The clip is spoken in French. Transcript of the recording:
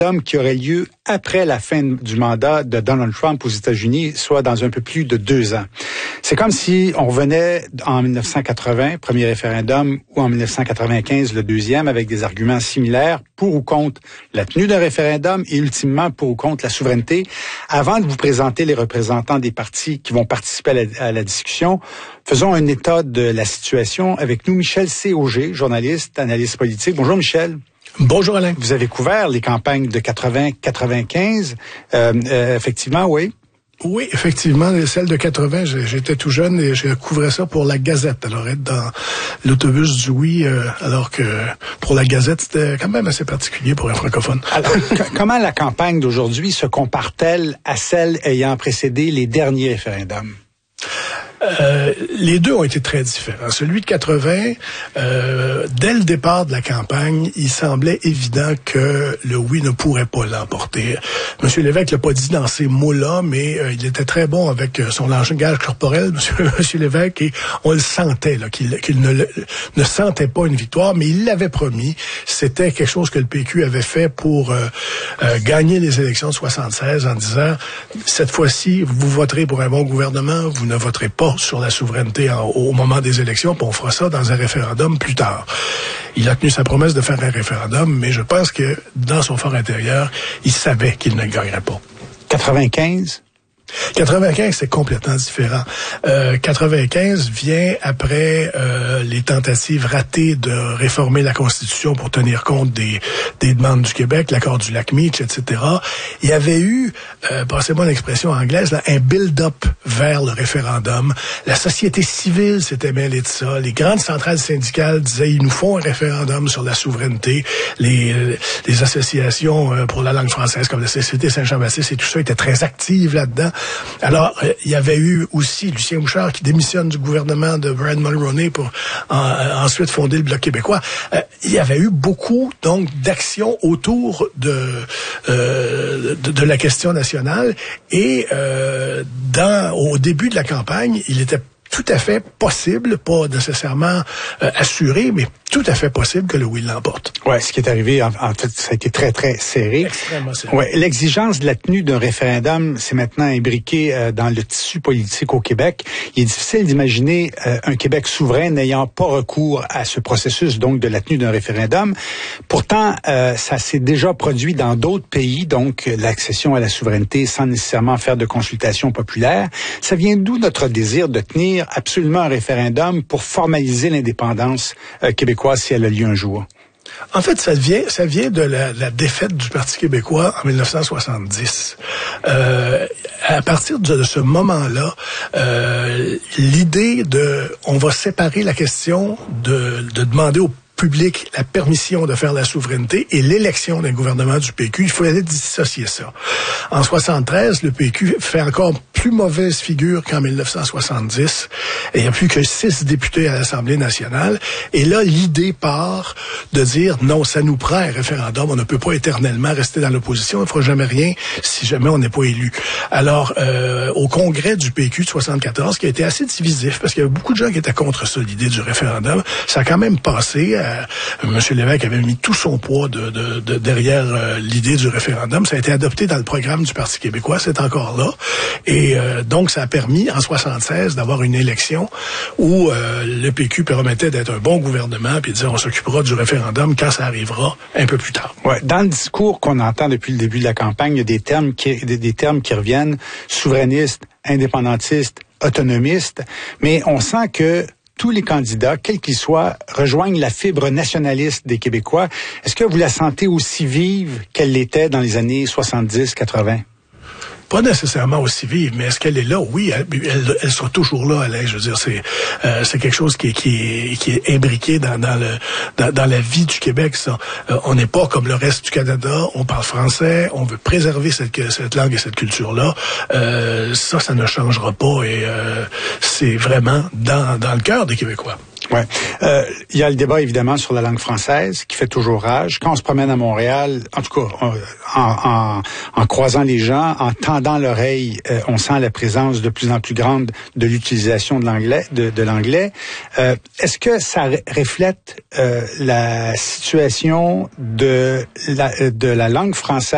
qui aurait lieu après la fin du mandat de Donald Trump aux États-Unis, soit dans un peu plus de 2 ans. C'est comme si on revenait en 1980, premier référendum, ou en 1995, le deuxième, avec des arguments similaires pour ou contre la tenue d'un référendum et ultimement pour ou contre la souveraineté. Avant de vous présenter les représentants des partis qui vont participer à la discussion, faisons un état de la situation avec nous, Michel C. Auger, journaliste, analyste politique. Bonjour Michel. Bonjour Alain. Vous avez couvert les campagnes de 80-95, effectivement, oui. Oui, effectivement, celle de 80, j'étais tout jeune et je couvrais ça pour la Gazette. Alors être dans l'autobus du oui, alors que pour la Gazette, c'était quand même assez particulier pour un francophone. Alors, comment la campagne d'aujourd'hui se compare-t-elle à celle ayant précédé les derniers référendums? Les deux ont été très différents. Celui de 80, dès le départ de la campagne, il semblait évident que le oui ne pourrait pas l'emporter. M. Lévesque l'a pas dit dans ces mots-là, mais il était très bon avec son langage corporel, M. Lévesque, et on le sentait là, qu'il ne sentait pas une victoire, mais il l'avait promis. C'était quelque chose que le PQ avait fait pour gagner les élections de 76 en disant, cette fois-ci, vous voterez pour un bon gouvernement, vous ne voterez pas sur la souveraineté au moment des élections, puis on fera ça dans un référendum plus tard. Il a tenu sa promesse de faire un référendum, mais je pense que dans son fort intérieur, il savait qu'il ne gagnerait pas. 95? 95, c'est complètement différent. 95 vient après les tentatives ratées de réformer la Constitution pour tenir compte des demandes du Québec, l'accord du Lac-Meech, etc. Il y avait eu, passez-moi l'expression anglaise, là, un build-up vers le référendum. La société civile s'était mêlée de ça. Les grandes centrales syndicales disaient, ils nous font un référendum sur la souveraineté. Les associations pour la langue française, comme la Société Saint-Jean-Baptiste et tout ça, étaient très actives là-dedans. Alors, il y avait eu aussi Lucien Bouchard qui démissionne du gouvernement de Brad Mulroney pour ensuite fonder le Bloc québécois. Il y avait eu beaucoup, donc, d'actions autour de la question nationale et au début de la campagne, il était tout à fait possible, pas nécessairement assuré, mais tout à fait possible que le oui l'emporte. Ouais, ce qui est arrivé, en fait, ça a été très, très serré. Extrêmement serré. Ouais, l'exigence de la tenue d'un référendum, c'est maintenant imbriqué dans le tissu politique au Québec. Il est difficile d'imaginer un Québec souverain n'ayant pas recours à ce processus, donc, de la tenue d'un référendum. Pourtant, ça s'est déjà produit dans d'autres pays, donc, l'accession à la souveraineté sans nécessairement faire de consultation populaire. Ça vient d'où notre désir de tenir absolument un référendum pour formaliser l'indépendance québécoise si elle a lieu un jour? En fait, ça vient de la défaite du Parti québécois en 1970. À partir de ce moment-là, l'idée on va séparer la question de demander au public la permission de faire la souveraineté et l'élection d'un gouvernement du PQ, il fallait dissocier ça. En 73, le PQ fait encore plus mauvaise figure qu'en 1970. Et il n'y a plus que 6 députés à l'Assemblée nationale. Et là, l'idée part de dire, non, ça nous prend un référendum. On ne peut pas éternellement rester dans l'opposition. On ne fera jamais rien si jamais on n'est pas élu. Alors, au congrès du PQ de 74, qui a été assez divisif, parce qu'il y avait beaucoup de gens qui étaient contre ça, l'idée du référendum, ça a quand même passé. M. Lévesque avait mis tout son poids derrière l'idée du référendum. Ça a été adopté dans le programme du Parti québécois. C'est encore là. Et donc, ça a permis, en 76, d'avoir une élection où le PQ permettait d'être un bon gouvernement puis de dire on s'occupera du référendum quand ça arrivera un peu plus tard. Ouais, dans le discours qu'on entend depuis le début de la campagne, il y a des termes qui reviennent, souverainistes, indépendantistes, autonomistes, mais on sent que tous les candidats, quels qu'ils soient, rejoignent la fibre nationaliste des Québécois. Est-ce que vous la sentez aussi vive qu'elle l'était dans les années 70-80? Pas nécessairement aussi vive, mais est-ce qu'elle est là? Oui, elle sera toujours là, Alain. Je veux dire, c'est quelque chose qui est imbriqué dans la vie du Québec, ça. On n'est pas comme le reste du Canada. On parle français. On veut préserver cette langue et cette culture-là. Ça ne changera pas et c'est vraiment dans le cœur des Québécois. Ouais. Il y a le débat, évidemment, sur la langue française, qui fait toujours rage. Quand on se promène à Montréal, en tout cas, en croisant les gens, en tendant l'oreille, on sent la présence de plus en plus grande de l'utilisation de l'anglais. Est-ce que ça reflète la situation de la langue française